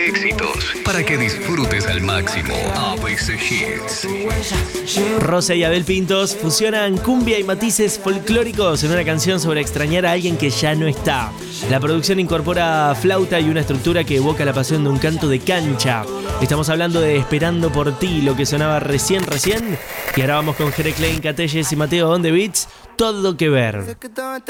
Éxitos para que disfrutes al máximo. ABC Hits. Rosa y Abel Pintos fusionan cumbia y matices folclóricos en una canción sobre extrañar a alguien que ya no está. La producción incorpora flauta y una estructura que evoca la pasión de un canto de cancha. Estamos hablando de Esperando por ti, lo que sonaba recién. Y ahora vamos con Jere Klein, Catelles y Mateo on the Beats. Todo que ver.